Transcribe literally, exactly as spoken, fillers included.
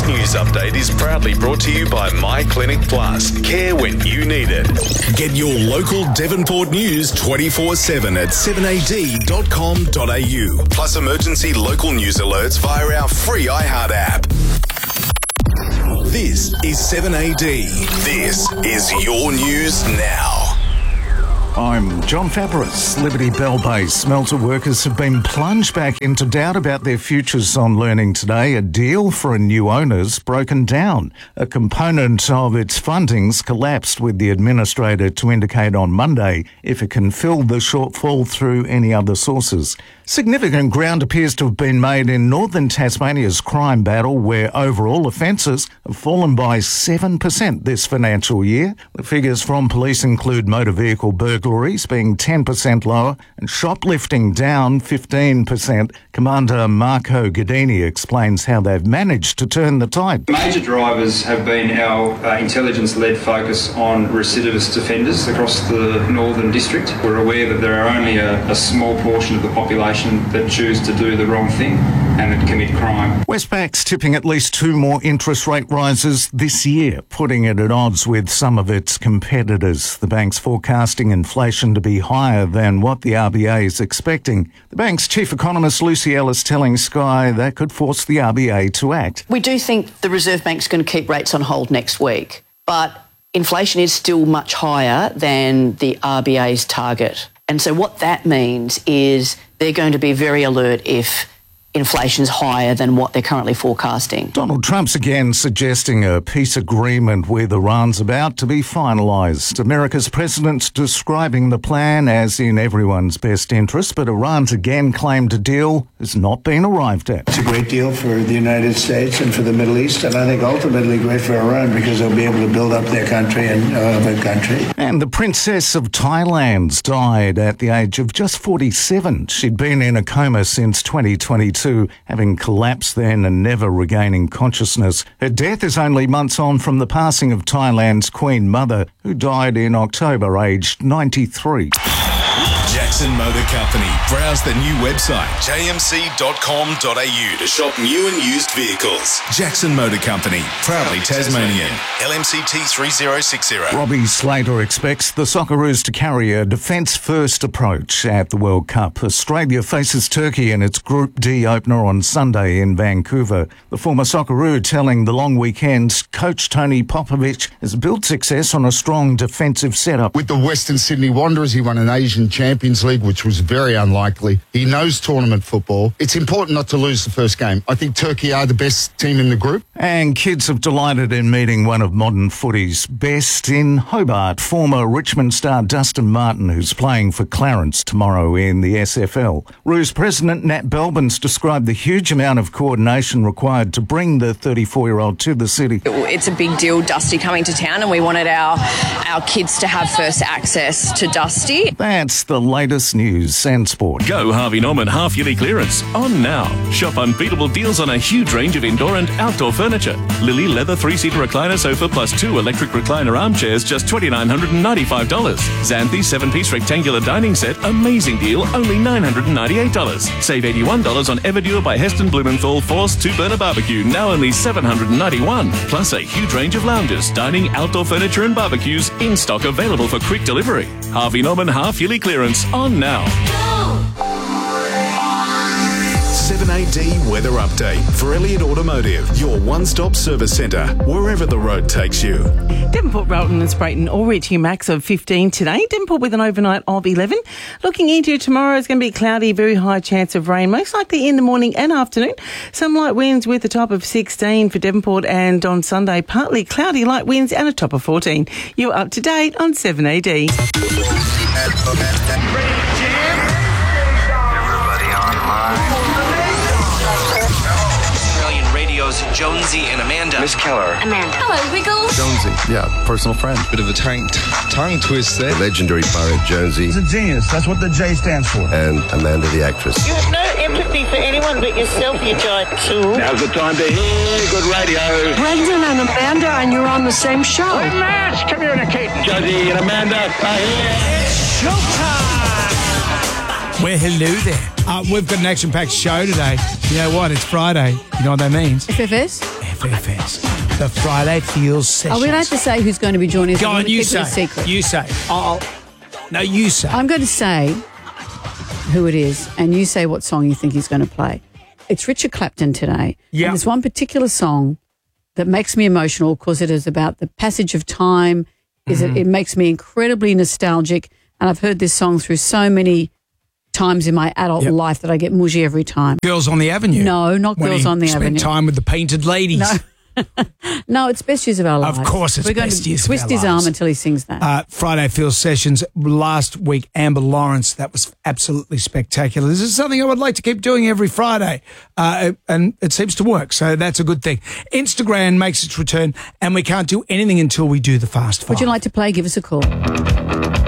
news update is proudly brought to you by My Clinic Plus. Care when you need it. Get your local Devonport news twenty-four seven at seven a d dot com dot a u. Plus emergency local news alerts via our free iHeart app. This is seven A D. This is your news now. I'm John Fabris. Liberty Bell Bay smelter workers have been plunged back into doubt about their futures on learning today. A deal for a new owner's broken down. A component of its fundings collapsed, with the administrator to indicate on Monday if it can fill the shortfall through any other sources. Significant ground appears to have been made in northern Tasmania's crime battle, where overall offences have fallen by seven percent this financial year. The figures from police include motor vehicle burglaries being ten percent lower and shoplifting down fifteen percent. Commander Marco Guidini explains how they've managed to turn the tide. Major drivers have been our uh, intelligence-led focus on recidivist offenders across the Northern District. We're aware that there are only a, a small portion of the population that choose to do the wrong thing and that commit crime. Westpac's tipping at least two more interest rate rises this year, putting it at odds with some of its competitors. The bank's forecasting inflation to be higher than what the R B A is expecting. The bank's chief economist Lucy Ellis telling Sky that could force the R B A to act. We do think the Reserve Bank's going to keep rates on hold next week, but inflation is still much higher than the R B A's target. And so what that means is they're going to be very alert if inflation's higher than what they're currently forecasting. Donald Trump's again suggesting a peace agreement with Iran's about to be finalised. America's president's describing the plan as in everyone's best interest, but Iran's again claimed a deal has not been arrived at. It's a great deal for the United States and for the Middle East, and I think ultimately great for Iran because they'll be able to build up their country and uh, their country. And the Princess of Thailand died at the age of just forty-seven. She'd been in a coma since twenty twenty-two, having collapsed then and never regaining consciousness. Her death is only months on from the passing of Thailand's Queen Mother, who died in October, aged ninety-three. Jackson Motor Company. Browse the new website, j m c dot com dot a u, to shop new and used vehicles. Jackson Motor Company, proudly Tasmanian. L M C T three zero six zero. Robbie Slater expects the Socceroos to carry a defence-first approach at the World Cup. Australia faces Turkey in its Group D opener on Sunday in Vancouver. The former Socceroo telling the long weekend coach Tony Popovich has built success on a strong defensive setup. With the Western Sydney Wanderers, he won an Asian Champions League, which was very unlikely. He knows tournament football. It's important not to lose the first game. I think Turkey are the best team in the group. And kids have delighted in meeting one of modern footy's best in Hobart, former Richmond star Dustin Martin, who's playing for Clarence tomorrow in the S F L. Roos President Nat Belbin's described the huge amount of coordination required to bring the thirty-four-year-old to the city. It's a big deal, Dusty coming to town, and we wanted our, our kids to have first access to Dusty. That's the latest news and sport. Go Harvey Norman half-yearly clearance on now. Shop unbeatable deals on a huge range of indoor and outdoor furniture. Lily leather three-seater recliner sofa plus two electric recliner armchairs, just two thousand nine hundred ninety-five dollars. Xanthi seven-piece rectangular dining set, amazing deal, only nine hundred ninety-eight dollars. Save eighty-one dollars on Everdure by Heston Blumenthal Force two-burner barbecue, now only seven hundred ninety-one dollars. Plus a huge range of lounges, dining, outdoor furniture and barbecues in stock, available for quick delivery. Harvey Norman half-yearly clearance on now. seven A D Weather Update for Elliott Automotive, your one-stop service centre, wherever the road takes you. Devonport, Rolton and Sprayton all reaching a max of fifteen today. Devonport with an overnight of eleven. Looking into tomorrow, it's going to be cloudy, very high chance of rain, most likely in the morning and afternoon. Some light winds with a top of sixteen for Devonport, and on Sunday, partly cloudy, light winds and a top of fourteen. You're up to date on seven A D. Everybody online. Jonesy and Amanda. Miss Keller. Amanda. Hello, Wiggles. Jonesy, yeah, personal friend. Bit of a tongue, t- tongue twist there. Legendary pirate Jonesy. He's a genius. That's what the J stands for. And Amanda the actress. You have no empathy for anyone but yourself, you giant tool. Now's the time to hear good radio. Brendan and Amanda, and you're on the same show. We're mass communicating. Jonesy and Amanda are here. It's showtime. Well, hello there. Uh, we've got an action-packed show today. You know what? It's Friday. You know what that means? F F S? F F S. The Friday Feels Sessions. Are we allowed to say who's going to be joining us? Go on, you keep say. It a secret. You say. I'll, no, you say. I'm going to say who it is, and you say what song you think he's going to play. It's Richard Clapton today. Yeah. And there's one particular song that makes me emotional because it is about the passage of time. Is Mm-hmm. it, it makes me incredibly nostalgic, and I've heard this song through so many times in my adult Yep. life that I get mushy every time. Girls on the Avenue. No, not when Girls he on the spent Avenue. time with the painted ladies. No. No, it's Best Years of Our Lives. Of course it's We're going Best to Years of twist Our his Lives. arm until he sings that. Uh, Friday Feels Sessions. Last week, Amber Lawrence. That was absolutely spectacular. This is something I would like to keep doing every Friday, uh, and it seems to work, so that's a good thing. Instagram makes its return, and we can't do anything until we do the Fast Five. Would you like to play? Give us a call.